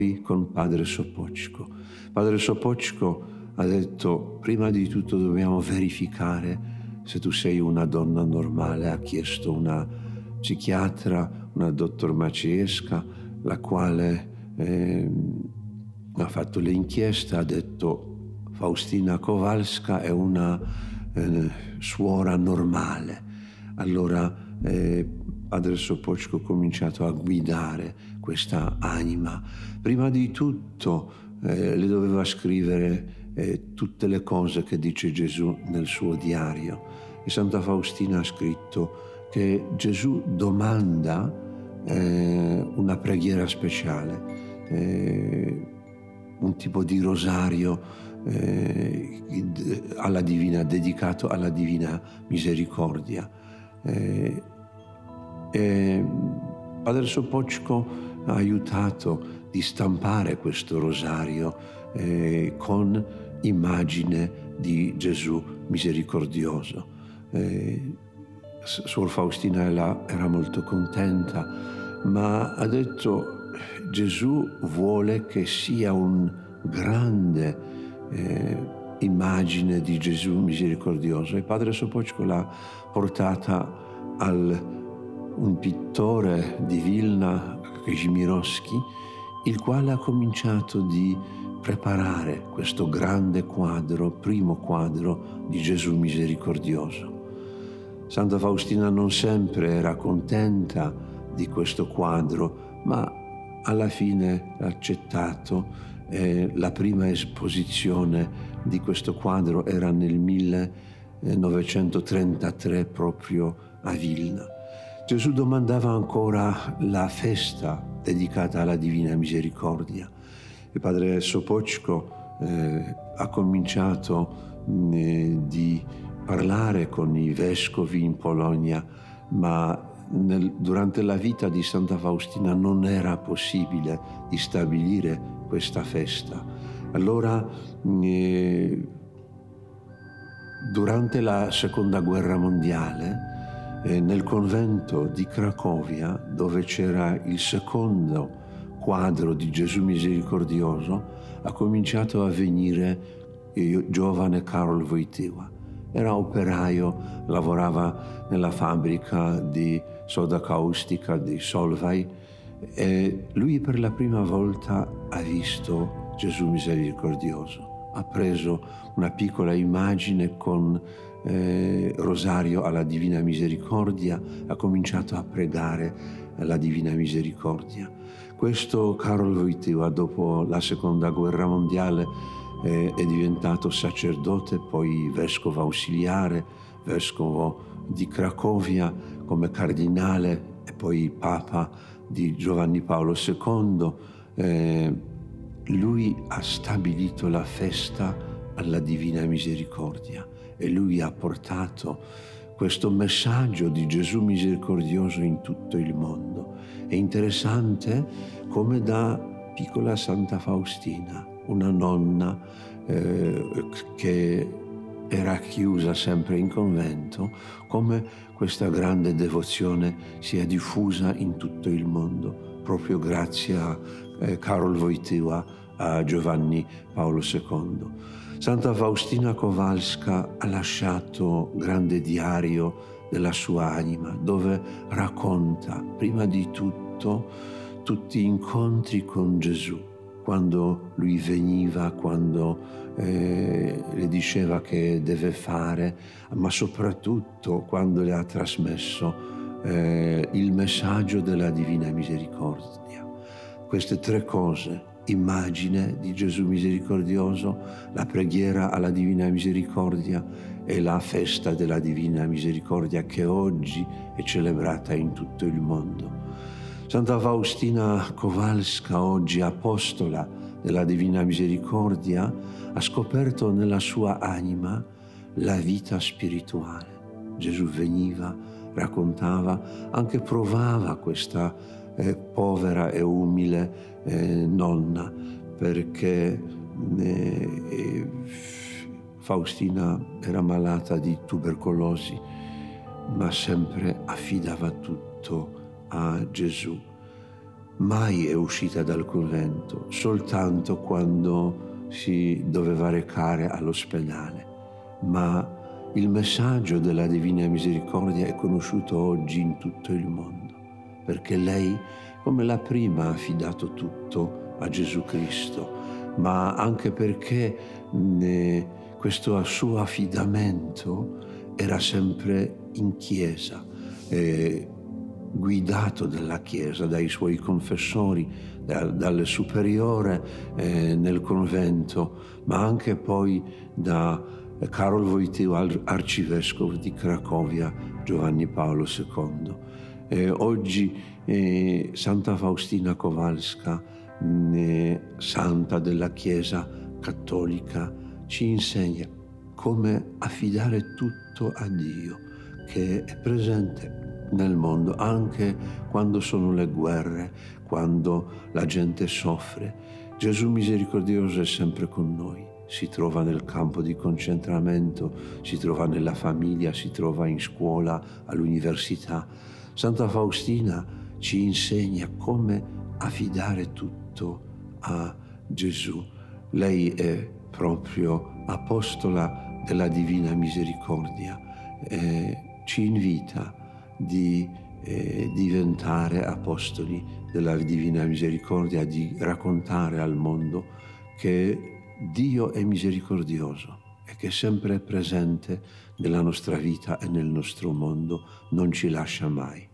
con padre Sopocko. Padre Sopocko ha detto: prima di tutto dobbiamo verificare se tu sei una donna normale. Ha chiesto una psichiatra, una dottor Maciesca, la quale ha fatto le inchieste, ha detto: Faustina Kowalska è una suora normale. Allora padre Sopocko ha cominciato a guidare questa anima. Prima di tutto le doveva scrivere tutte le cose che dice Gesù nel suo diario, e Santa Faustina ha scritto che Gesù domanda una preghiera speciale, un tipo di rosario alla divina, dedicato alla Divina Misericordia. Padre Sopocko ha aiutato di stampare questo rosario con immagine di Gesù misericordioso. Suor Faustina era molto contenta, ma ha detto: Gesù vuole che sia un grande immagine di Gesù misericordioso, e padre Sopocko l'ha portata un pittore di Vilna, Kazimierowski, il quale ha cominciato di preparare questo grande quadro, primo quadro di Gesù misericordioso. Santa Faustina non sempre era contenta di questo quadro, ma alla fine ha accettato. La prima esposizione di questo quadro era nel 1933 proprio a Vilna. Gesù domandava ancora la festa dedicata alla Divina Misericordia, e padre Sopocko ha cominciato di parlare con i vescovi in Polonia, ma durante la vita di Santa Faustina non era possibile di stabilire questa festa. Allora durante la Seconda Guerra Mondiale, nel convento di Cracovia, dove c'era il secondo quadro di Gesù misericordioso, ha cominciato a venire il giovane Karol Wojtyła. Era operaio, lavorava nella fabbrica di soda caustica di Solvay, e lui per la prima volta ha visto Gesù misericordioso. Ha preso una piccola immagine con rosario alla Divina Misericordia, ha cominciato a pregare la Divina Misericordia. Questo Karol Wojtyła, dopo la Seconda Guerra Mondiale, è diventato sacerdote, poi vescovo ausiliare, vescovo di Cracovia come cardinale, e poi papa di Giovanni Paolo II. Lui ha stabilito la festa alla Divina Misericordia, e lui ha portato questo messaggio di Gesù misericordioso in tutto il mondo. È interessante come da piccola Santa Faustina, una nonna che era chiusa sempre in convento, come questa grande devozione sia diffusa in tutto il mondo, proprio grazie a Karol Wojtyła, a Giovanni Paolo II. Santa Faustina Kowalska ha lasciato grande diario della sua anima, dove racconta prima di tutto tutti gli incontri con Gesù, quando lui veniva, quando le diceva che deve fare, ma soprattutto quando le ha trasmesso il messaggio della Divina Misericordia. Queste tre cose: immagine di Gesù misericordioso, la preghiera alla Divina Misericordia e la festa della Divina Misericordia, che oggi è celebrata in tutto il mondo. Santa Faustina Kowalska, oggi apostola della Divina Misericordia, ha scoperto nella sua anima la vita spirituale. Gesù veniva, raccontava, anche provava questa povera e umile nonna, perché Faustina era malata di tubercolosi, ma sempre affidava tutto a Gesù. mai è uscita dal convento, soltanto quando si doveva recare all'ospedale. Ma il messaggio della Divina Misericordia è conosciuto oggi in tutto il mondo, perché lei, come la prima, ha affidato tutto a Gesù Cristo, ma anche perché questo suo affidamento era sempre in Chiesa, guidato dalla Chiesa, dai suoi confessori, dal superiore nel convento, ma anche poi da Karol Wojtyła, arcivescovo di Cracovia, Giovanni Paolo II. Oggi Santa Faustina Kowalska, santa della Chiesa cattolica, ci insegna come affidare tutto a Dio, che è presente nel mondo anche quando sono le guerre, quando la gente soffre. Gesù misericordioso è sempre con noi. Si trova nel campo di concentramento, si trova nella famiglia, si trova in scuola, all'università. Santa Faustina ci insegna come affidare tutto a Gesù. Lei è proprio apostola della Divina Misericordia. Ci invita di diventare apostoli della Divina Misericordia, di raccontare al mondo che Dio è misericordioso e che sempre è presente nella nostra vita e nel nostro mondo, non ci lascia mai.